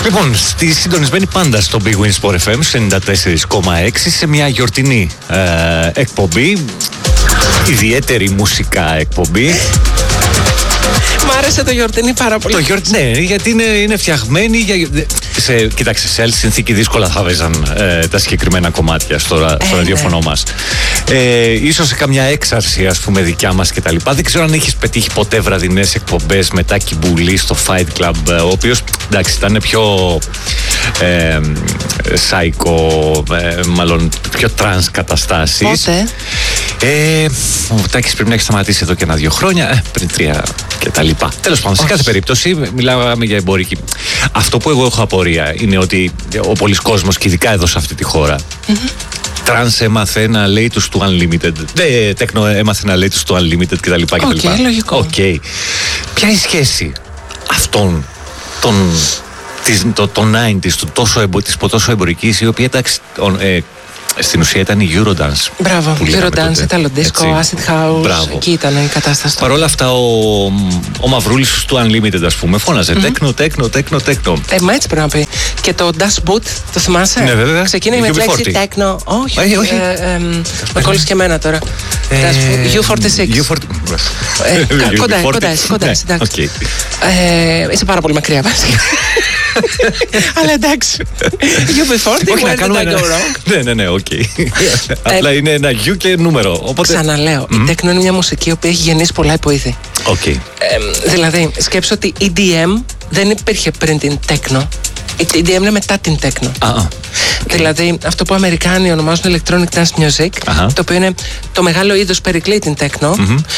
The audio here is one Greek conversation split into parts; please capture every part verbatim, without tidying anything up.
Λοιπόν, στη συντονισμένη πάντα στο Big Win Sport εφ εμ ενενήντα τέσσερα κόμμα έξι σε μια γιορτινή ε, εκπομπή, ιδιαίτερη μουσικά εκπομπή. Μ' άρεσε το γιορτινή πάρα πολύ. Το γιορτ... Ναι, γιατί είναι, είναι φτιαγμένη για... Σε, κοίταξε, σε άλλη συνθήκη δύσκολα θα βέζαν ε, τα συγκεκριμένα κομμάτια στο, ε, στο ραδιόφωνο ναι. μας. Ε, ίσως σε καμιά έξαρση, ας πούμε, δικιά μας κτλ. Δεν ξέρω αν έχεις πετύχει ποτέ βραδινές εκπομπές με Τάκη Μπουλή στο Fight Club, ο οποίος, εντάξει, ήταν πιο ε, σάικο, ε, μάλλον πιο τρανς καταστάσεις. Πότε? Ε, ο Τάκης πρέπει να έχει σταματήσει εδώ και ένα-δύο χρόνια, ε, πριν τρία και τα λοιπά. Τέλος πάντων, σε κάθε περίπτωση, μιλάμε για εμπορική. Αυτό που εγώ έχω απορία είναι ότι ο πολλής κόσμος, και ειδικά εδώ σε αυτή τη χώρα, mm-hmm. τρανς έμαθε να λέει τους του Unlimited, δε, τέκνο έμαθε να λέει τους του Unlimited κτλ. Οκ, okay, λογικό. Okay. Ποια είναι η σχέση αυτών των, της, το, το ενενήντα, του τόσο, εμπο, της τόσο εμπορικής, η οποία εντάξει, ε, στην ουσία ήταν η Eurodance. Μπράβο, Eurodance, Italo Disco, Acid House. Μπράβο. Εκεί ήταν η κατάσταση. Παρ' όλα αυτά, ο, ο Μαυρούλης του Unlimited, ας πούμε, φώναζε τέκνο, τέκνο, τέκνο, τέκνο. Ε, μα έτσι πρέπει να πει. Και το Das Boot, το θυμάσαι? Ναι, βέβαια. Ξεκίνησε με τη λέξη τέκνο. Όχι, όχι. όχι. Ε, ε, με κόλλησε και εμένα τώρα. γιου φορty six. Κοντά, κοντά, κοντά. Είσαι πάρα πολύ μακριά, βασικά. Αλλά εντάξει. γιου μπι φορty, where did I go wrong? Ναι, ναι, ναι, οκ. Απλά είναι ένα γιου και νούμερο. Ξαναλέω, η τέκνο είναι μια μουσική η οποία έχει γεννήσει πολλά υποήθη. Δηλαδή, σκέψω ότι η ι ντι εμ δεν υπήρχε πριν την τέκνο. Η ι ντι εμ είναι μετά την τέκνο. Δηλαδή, αυτό που οι Αμερικάνοι ονομάζουν electronic dance music, το οποίο είναι το μεγάλο είδος περικλεί την τέκνο,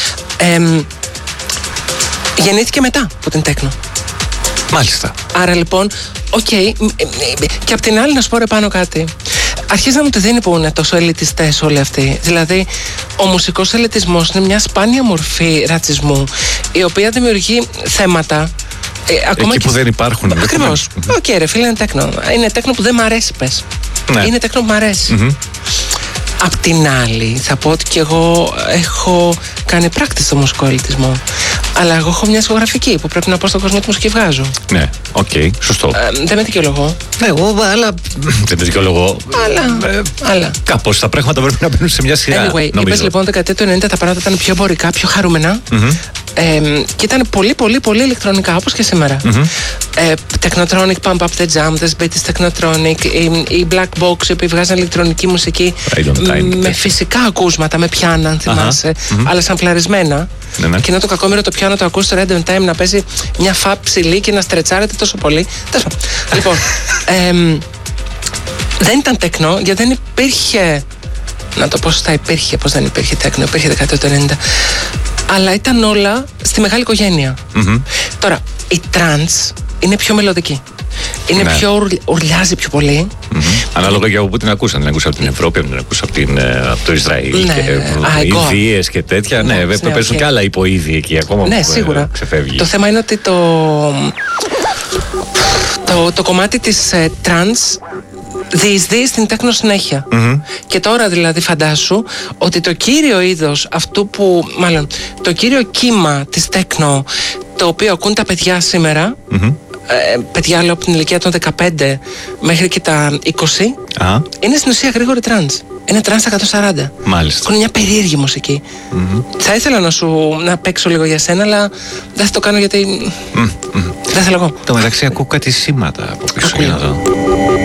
γεννήθηκε μετά από την τέκνο. Μάλιστα. Άρα λοιπόν, οκ, okay, και απ' την άλλη να σου πω ρε πάνω κάτι. Αρχίζει να μου τη δίνει που είναι τόσο ελιτιστές όλοι αυτοί. Δηλαδή, ο μουσικός ελιτισμός είναι μια σπάνια μορφή ρατσισμού, η οποία δημιουργεί θέματα. Ε, ακόμα εκεί και... που δεν υπάρχουν. Ακριβώς. Οκ, okay, ρε φίλε, είναι τέκνο. Είναι τέκνο που δεν μ' αρέσει, πες. Ναι. Είναι τέκνο που μ' αρέσει. Mm-hmm. Απ' την άλλη, θα πω ότι και εγώ έχω κάνει πράξη στο μουσικό ελιτισμό. Αλλά εγώ έχω μια ισογραφική που πρέπει να πω στον κόσμο τη μουσική βγάζω. Ναι, οκ, okay, σωστό. Ε, δεν με δικαιολογώ. Ναι, εγώ, αλλά. Δεν με δικαιολογώ. Αλλά. Ε, αλλά. Κάπως τα πράγματα πρέπει να μπαίνουν σε μια σειρά. Anyway, είπες λοιπόν δεκαετία του ενενήντα τα πράγματα ήταν πιο εμπορικά, πιο χαρούμενα. Mm-hmm. Ε, και ήταν πολύ, πολύ, πολύ ηλεκτρονικά, όπως και σήμερα. Mm-hmm. Ε, Technotronic, Pump Up the Jam, The Beatles Technotronic, η Black Box, οι οποίοι βγάζαν ηλεκτρονική μουσική με φυσικά ακούσματα, με πιάνα, αν θυμάσαι, uh-huh. mm-hmm. αλλά σαμπλαρισμένα. Ναι, ναι. Και να το κακόμοιρο το πιάνο το ακούς στο Random Time να παίζει μια φαπ ψηλή και να στρετσάρεται τόσο πολύ. Λοιπόν, ε, δεν ήταν τέκνο, γιατί δεν υπήρχε. Να το πω σωστά, υπήρχε, πώς δεν υπήρχε τέκνο, υπήρχε δεκαετία του ενενήντα. Αλλά ήταν όλα στη μεγάλη οικογένεια. Mm-hmm. Τώρα, η τρανς είναι πιο μελωδική. Είναι ναι. πιο ουρ, ουρλιάζει πιο πολύ. Mm-hmm. Ανάλογα για όπου την ακούσαν. Την ακούσαν από την Ευρώπη, την ακούσαν από, την, από το Ισραήλ. Ναι. Και Ιδίες και τέτοια. Ναι, ναι, ναι παίζουν okay. και άλλα υποείδη εκεί ακόμα ναι, που σίγουρα. Ξεφεύγει. Το θέμα είναι ότι το, το, το κομμάτι της ε, τρανς διεισδύει στην τέκνο συνέχεια. Mm-hmm. Και τώρα δηλαδή φαντάσου ότι το κύριο είδος αυτού που, μάλλον το κύριο κύμα της τέκνο, το οποίο ακούν τα παιδιά σήμερα, mm-hmm. ε, παιδιά λέω από την ηλικία των δεκαπέντε μέχρι και τα είκοσι, ah. είναι στην ουσία γρήγορη τρανς. Είναι τρανς εκατόν σαράντα. Μάλιστα. Είναι μια περίεργη μουσική. Mm-hmm. Θα ήθελα να σου να παίξω λίγο για σένα, αλλά δεν θα το κάνω γιατί mm-hmm. δεν θέλω εγώ. Το μεταξύ ακούω κάτι σήματα από πίσω.